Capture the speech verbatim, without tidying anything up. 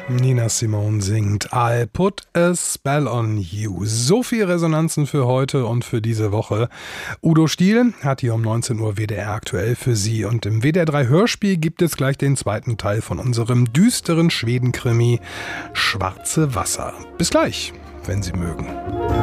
Nina Simone singt I Put a Spell on You. So viel Resonanzen für heute und für diese Woche. Udo Stiel hat hier um neunzehn Uhr W D R aktuell für Sie. Und im W D R drei Hörspiel gibt es gleich den zweiten Teil von unserem düsteren Schweden-Krimi Schwarze Wasser. Bis gleich, wenn Sie mögen.